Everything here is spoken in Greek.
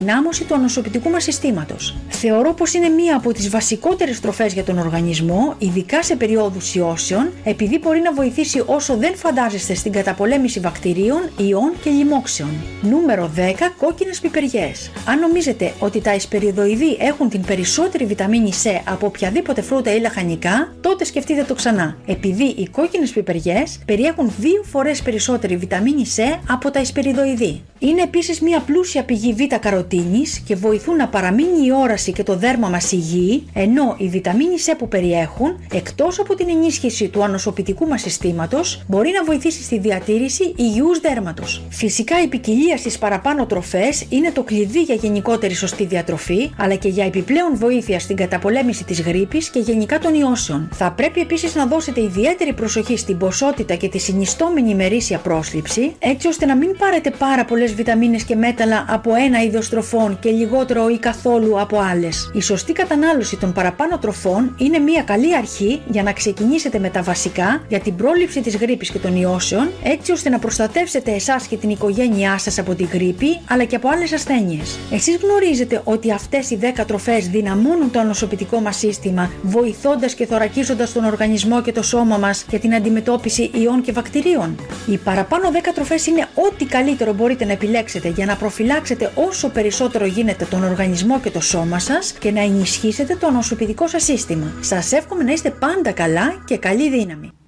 ενδυνάμωση του ανοσοποιητικού μας συστήματος. Θεωρώ πως είναι μία από τις βασικότερες τροφές για τον οργανισμό, ειδικά σε περιόδους ιώσεων, επειδή μπορεί να βοηθήσει όσο δεν φαντάζεστε στην καταπολέμηση βακτηρίων, ιών και λοιμόξεων. Νούμερο 10. Κόκκινες πιπεριές. Αν νομίζετε ότι τα εσπεριδοειδή έχουν την περισσότερη βιταμίνη C από οποιαδήποτε φρούτα ή λαχανικά, τότε σκεφτείτε το ξανά. Επειδή οι κόκκινες πιπεριές περιέχουν 2 φορές περισσότερη βιταμίνη C από τα εσπεριδοειδή. Είναι επίσης μία πλούσια πηγή β-καροτίνης και βοηθούν να παραμείνει η όραση και το δέρμα μας υγιή, ενώ η βιταμίνη C που περιέχουν, εκτός από την ενίσχυση του ανοσοποιητικού μας συστήματος, μπορεί να βοηθήσει στη διατήρηση υγιούς δέρματος. Φυσικά η ποικιλία στις παραπάνω τροφές είναι το κλειδί για γενικότερη σωστή διατροφή, αλλά και για επιπλέον βοήθεια στην καταπολέμηση της γρίπης και γενικά των ιώσεων. Θα πρέπει επίσης να δώσετε ιδιαίτερη προσοχή στην ποσότητα και τη συνιστόμενη ημερήσια πρόσληψη, έτσι ώστε να μην πάρετε πάρα πολλές βιταμίνες και μέταλλα από ένα είδος τροφών και λιγότερο ή καθόλου από άλλες. Η σωστή κατανάλωση των παραπάνω τροφών είναι μια καλή αρχή για να ξεκινήσετε με τα βασικά για την πρόληψη της γρίπης και των ιώσεων, έτσι ώστε να προστατεύσετε εσάς και την οικογένειά σας από τη γρίπη αλλά και από άλλες ασθένειες. Εσείς γνωρίζετε ότι αυτές οι 10 τροφές δυναμώνουν το ανοσοποιητικό μας σύστημα, βοηθώντας και θωρακίζοντας τον οργανισμό και το σώμα μας για την αντιμετώπιση ιών και βακτηρίων. Οι παραπάνω 10 τροφές είναι ό,τι καλύτερο μπορείτε να επιλέξετε για να προφυλάξετε όσο περισσότερο γίνεται τον οργανισμό και το σώμα σας και να ενισχύσετε το ανοσοποιητικό σας σύστημα. Σας εύχομαι να είστε πάντα καλά και καλή δύναμη.